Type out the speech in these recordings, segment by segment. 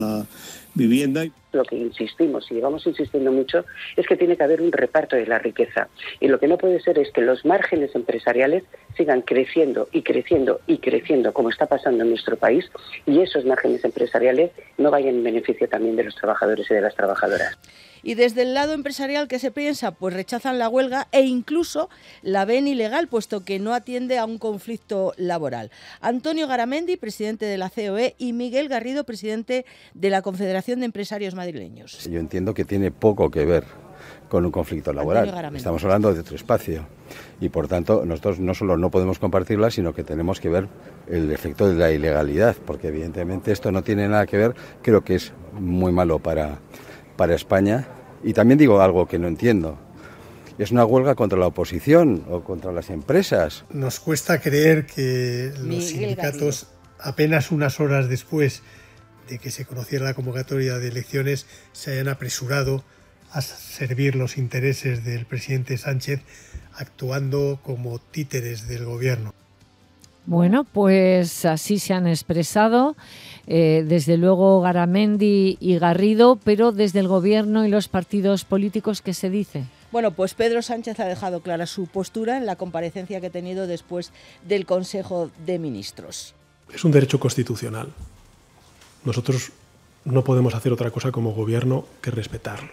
la vivienda. Lo que insistimos y llevamos insistiendo mucho es que tiene que haber un reparto de la riqueza, y lo que no puede ser es que los márgenes empresariales sigan creciendo y creciendo y creciendo como está pasando en nuestro país, y esos márgenes empresariales no vayan en beneficio también de los trabajadores y de las trabajadoras. Y desde el lado empresarial, ¿qué se piensa? Pues rechazan la huelga e incluso la ven ilegal, puesto que no atiende a un conflicto laboral. Antonio Garamendi, presidente de la COE, y Miguel Garrido, presidente de la Confederación de Empresarios Madrileños. Yo entiendo que tiene poco que ver con un conflicto laboral. Estamos hablando de otro espacio y, por tanto, nosotros no solo no podemos compartirla, sino que tenemos que ver el efecto de la ilegalidad, porque evidentemente esto no tiene nada que ver. Creo que es muy malo para España. Y también digo algo que no entiendo. ¿Es una huelga contra la oposición o contra las empresas? Nos cuesta creer que los sindicatos, apenas unas horas después de que se conociera la convocatoria de elecciones, se hayan apresurado a servir los intereses del presidente Sánchez, actuando como títeres del gobierno. Bueno, pues así se han expresado, desde luego Garamendi y Garrido, pero desde el gobierno y los partidos políticos, ¿qué se dice? Bueno, pues Pedro Sánchez ha dejado clara su postura en la comparecencia que ha tenido después del Consejo de Ministros. Es un derecho constitucional. Nosotros no podemos hacer otra cosa como gobierno que respetarlo.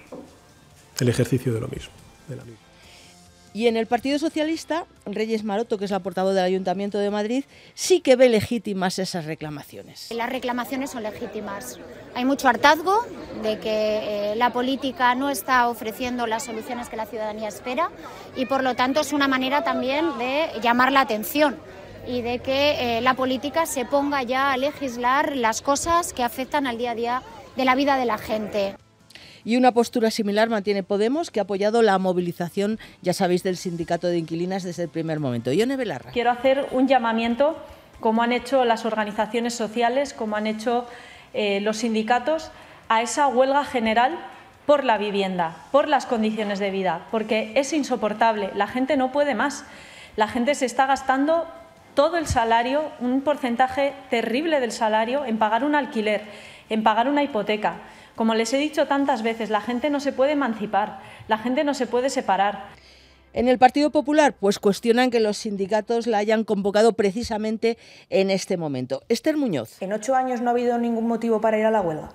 El ejercicio de lo mismo, de la misma. Y en el Partido Socialista, Reyes Maroto, que es la portavoz del Ayuntamiento de Madrid, sí que ve legítimas esas reclamaciones. Las reclamaciones son legítimas. Hay mucho hartazgo de que la política no está ofreciendo las soluciones que la ciudadanía espera, y por lo tanto es una manera también de llamar la atención y de que la política se ponga ya a legislar las cosas que afectan al día a día de la vida de la gente. Y una postura similar mantiene Podemos, que ha apoyado la movilización, ya sabéis, del sindicato de inquilinas desde el primer momento. Ione Belarra. Quiero hacer un llamamiento, como han hecho las organizaciones sociales, como han hecho los sindicatos, a esa huelga general por la vivienda, por las condiciones de vida, porque es insoportable. La gente no puede más. La gente se está gastando todo el salario, un porcentaje terrible del salario, en pagar un alquiler, en pagar una hipoteca. Como les he dicho tantas veces, la gente no se puede emancipar, la gente no se puede separar. En el Partido Popular, pues cuestionan que los sindicatos la hayan convocado precisamente en este momento. Esther Muñoz. En 8 años no ha habido ningún motivo para ir a la huelga.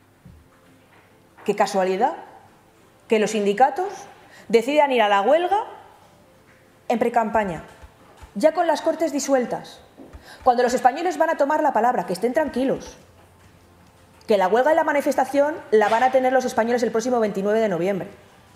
Qué casualidad que los sindicatos decidan ir a la huelga en precampaña, ya con las Cortes disueltas, cuando los españoles van a tomar la palabra. Que estén tranquilos, que la huelga y la manifestación la van a tener los españoles el próximo 29 de noviembre.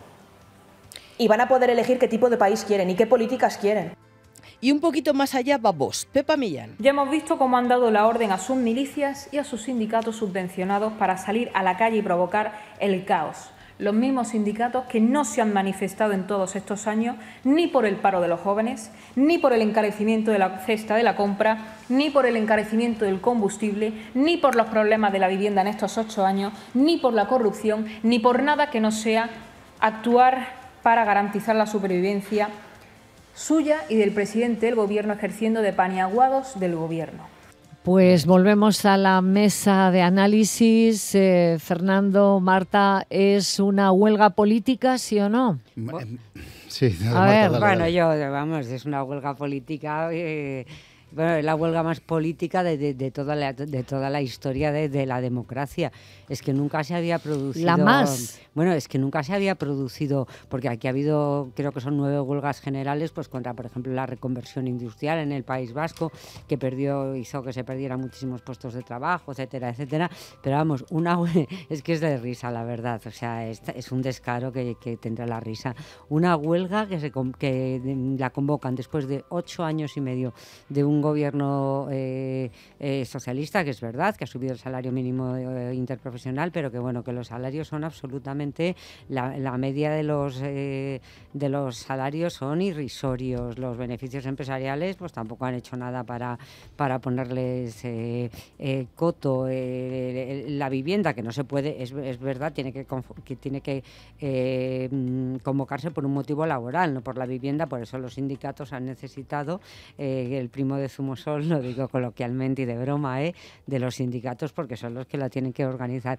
Y van a poder elegir qué tipo de país quieren y qué políticas quieren. Y un poquito más allá va Vox. Pepa Millán. Ya hemos visto cómo han dado la orden a sus milicias y a sus sindicatos subvencionados para salir a la calle y provocar el caos. Los mismos sindicatos que no se han manifestado en todos estos años ni por el paro de los jóvenes, ni por el encarecimiento de la cesta de la compra, ni por el encarecimiento del combustible, ni por los problemas de la vivienda en estos 8 años, ni por la corrupción, ni por nada que no sea actuar para garantizar la supervivencia suya y del presidente del Gobierno, ejerciendo de paniaguados del Gobierno. Pues volvemos a la mesa de análisis. Fernando, Marta, ¿es una huelga política, sí o no? Sí, a ver, bueno, es una huelga política. Bueno, la huelga más política de toda la historia de la democracia. Es que nunca se había producido... ¿La más? Bueno, es que nunca se había producido, porque aquí ha habido, creo que son 9 huelgas generales, pues contra, por ejemplo, la reconversión industrial en el País Vasco, que hizo que se perdieran muchísimos puestos de trabajo, etcétera, etcétera. Pero vamos, es que es de risa, la verdad. O sea, es un descaro que tendrá la risa. Una huelga que la convocan después de 8 años y medio de un gobierno socialista, que es verdad, que ha subido el salario mínimo interprofesional, pero que bueno, que los salarios son absolutamente, la media de los salarios son irrisorios. Los beneficios empresariales pues tampoco han hecho nada para ponerles coto. La vivienda, que no se puede, es verdad, tiene que convocarse por un motivo laboral, no por la vivienda. Por eso los sindicatos han necesitado el primo de zumosol, lo digo coloquialmente y de broma, de los sindicatos, porque son los que la tienen que organizar.